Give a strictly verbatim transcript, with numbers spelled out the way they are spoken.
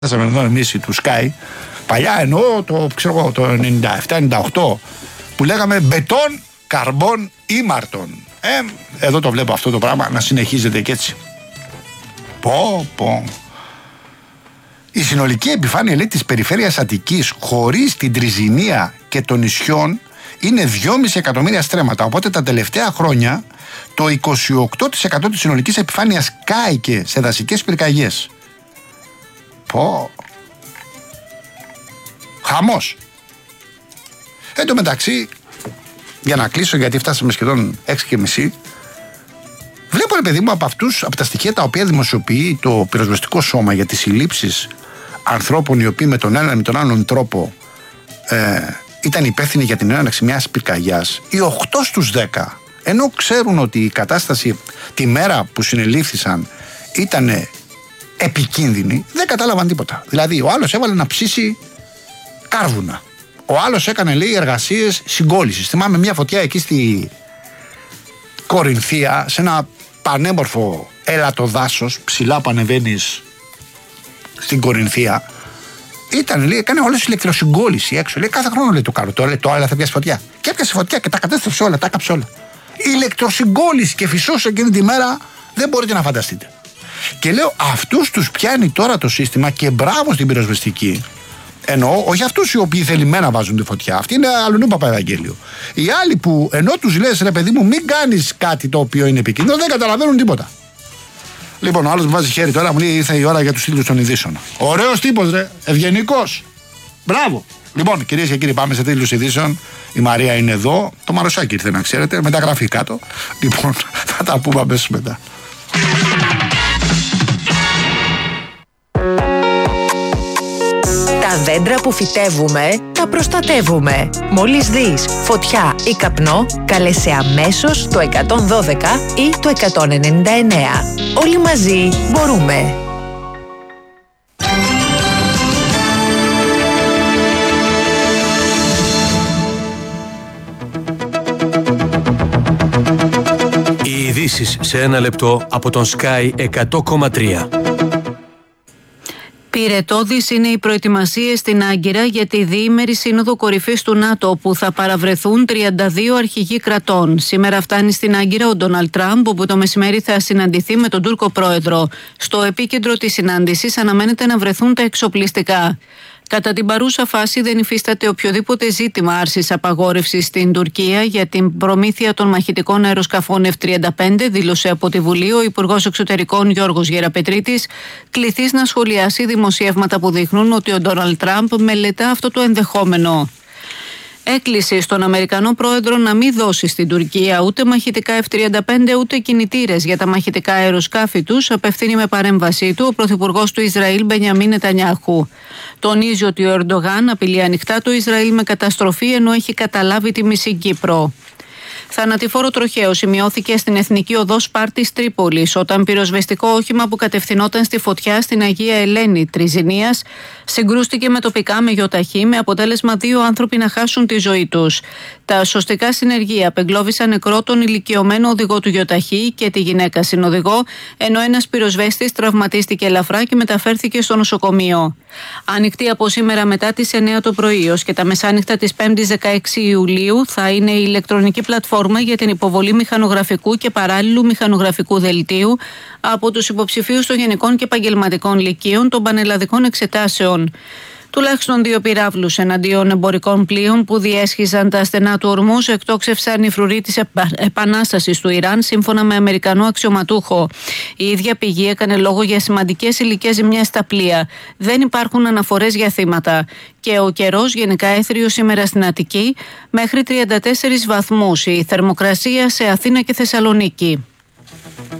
εδώ εμείς του Sky, παλιά εννοώ το, ξέρω, το ενενήντα επτά ενενήντα οκτώ, που λέγαμε μπετόν, καρμπόν, ήμαρτον. Ε, εδώ το βλέπω αυτό το πράγμα να συνεχίζεται και έτσι. Πω, πω. Η συνολική επιφάνεια, λέει, της περιφέρειας Αττικής χωρίς την Τριζηνία και των νησιών είναι δυόμισι εκατομμύρια στρέμματα. Οπότε τα τελευταία χρόνια το είκοσι οκτώ τοις εκατό της συνολικής επιφάνειας κάηκε σε δασικές πυρκαγιές. Πω. Χαμός. Εν τω μεταξύ, για να κλείσω, γιατί φτάσαμε σχεδόν έξι και μισή, βλέπω, ρε παιδί μου, από αυτούς, από τα στοιχεία τα οποία δημοσιοποιεί το πυροσβεστικό σώμα για τις συλλήψεις ανθρώπων οι οποίοι με τον ένα ή με τον άλλον τρόπο ε, ήταν υπεύθυνοι για την έναρξη μιας πυρκαγιάς, οι οκτώ στους δέκα, ενώ ξέρουν ότι η κατάσταση τη μέρα που συνελήφθησαν ήταν επικίνδυνη, δεν κατάλαβαν τίποτα. Δηλαδή, ο άλλος έβαλε να ψήσει κάρβουνα. Ο άλλος έκανε, λέει, εργασίες συγκόλλησης. Θυμάμαι μια φωτιά εκεί στη Κορινθία, σε ένα πανέμορφο έλατο-δάσος, ψηλά που ανεβαίνεις στην Κορινθία. Ήταν, λέει, έκανε όλες ηλεκτροσυγκόλληση έξω. Λέει, κάθε χρόνο, λέει, το κάνω. Το, το άλλο θα πιάσει φωτιά. Και έπιασε φωτιά και τα κατέστρεψε όλα, τα έκαψε όλα. Η ηλεκτροσυγκόλληση και φυσός εκείνη τη μέρα δεν μπορείτε να φανταστείτε. Και λέω, αυτούς τους πιάνει τώρα το σύστημα και μπράβο στην πυροσβεστική. Εννοώ, όχι αυτούς οι οποίοι θελημένα βάζουν τη φωτιά. Αυτή είναι αλλονού Παπαευαγγέλιο. Οι άλλοι που ενώ τους λες, ρε παιδί μου, μην κάνεις κάτι το οποίο είναι επικίνδυνο, δεν καταλαβαίνουν τίποτα. Λοιπόν, ο άλλος μου βάζει χέρι τώρα, μου λέει, ήρθε η ώρα για τους τίτλους των ειδήσεων. Ωραίος τύπος, ρε. Ευγενικός. Μπράβο. Λοιπόν, κυρίες και κύριοι, πάμε σε τίτλους ειδήσεων. Η Μαρία είναι εδώ. Το Μαροσάκι ήρθε, να ξέρετε. Μεταγραφή κάτω. Λοιπόν, θα τα πούμε αμέσως μετά. Τα δέντρα που φυτεύουμε, τα προστατεύουμε. Μόλις δεις φωτιά ή καπνό, κάλεσε αμέσως το εκατόν δώδεκα ή το εκατόν ενενήντα εννέα. Όλοι μαζί μπορούμε. Οι ειδήσεις σε ένα λεπτό από τον Sky εκατό κόμμα τρία. Πυρετώδεις είναι οι προετοιμασίες στην Άγκυρα για τη διήμερη σύνοδο κορυφής του ΝΑΤΟ, όπου θα παραβρεθούν τριάντα δύο αρχηγοί κρατών. Σήμερα φτάνει στην Άγκυρα ο Ντόναλντ Τραμπ, όπου το μεσημέρι θα συναντηθεί με τον Τούρκο πρόεδρο. Στο επίκεντρο της συνάντησης αναμένεται να βρεθούν τα εξοπλιστικά. Κατά την παρούσα φάση δεν υφίσταται οποιοδήποτε ζήτημα άρσης απαγόρευσης στην Τουρκία για την προμήθεια των μαχητικών αεροσκαφών εφ τριάντα πέντε, δήλωσε από τη Βουλή ο Υπουργός Εξωτερικών Γιώργος Γεραπετρίτης, κληθής να σχολιάσει δημοσιεύματα που δείχνουν ότι ο Ντόναλντ Τραμπ μελετά αυτό το ενδεχόμενο. Έκκληση στον Αμερικανό πρόεδρο να μην δώσει στην Τουρκία ούτε μαχητικά εφ τριάντα πέντε ούτε κινητήρες για τα μαχητικά αεροσκάφη τους, απευθύνει με παρέμβασή του ο πρωθυπουργός του Ισραήλ Μπενιαμίν Νετανιάχου. Τονίζει ότι ο Ερντογάν απειλεί ανοιχτά το Ισραήλ με καταστροφή, ενώ έχει καταλάβει τη μισή Κύπρο. Θανατηφόρο τροχαίο σημειώθηκε στην Εθνική Οδό Σπάρτης Τρίπολης, όταν πυροσβεστικό όχημα που κατευθυνόταν στη φωτιά στην Αγία Ελένη Τριζηνίας συγκρούστηκε με τοπικά με γιοταχή, με αποτέλεσμα δύο άνθρωποι να χάσουν τη ζωή τους. Τα σωστικά συνεργεία απεγκλώβησαν νεκρό τον ηλικιωμένο οδηγό του γιοταχή και τη γυναίκα συνοδηγό, ενώ ένας πυροσβέστης τραυματίστηκε ελαφρά και μεταφέρθηκε στο νοσοκομείο. Ανοιχτή από σήμερα μετά τις εννέα το πρωί ως και τα μεσάνυχτα της πέμπτης δεκαέξι Ιουλίου θα είναι η ηλεκτρονική πλατφόρμα για την υποβολή μηχανογραφικού και παράλληλου μηχανογραφικού δελτίου από τους υποψηφίους των γενικών και επαγγελματικών λυκείων των πανελλαδικών εξετάσεων. Τουλάχιστον δύο πυράβλους εναντίον εμπορικών πλοίων που διέσχιζαν τα στενά του Ορμούζ εκτόξευσαν οι φρουροί της Επανάστασης του Ιράν, σύμφωνα με Αμερικανό αξιωματούχο. Η ίδια πηγή έκανε λόγο για σημαντικές υλικές ζημιές στα πλοία. Δεν υπάρχουν αναφορές για θύματα. Και ο καιρός γενικά έθριο σήμερα στην Αττική μέχρι τριάντα τέσσερις βαθμούς. Η θερμοκρασία σε Αθήνα και Θεσσαλονίκη.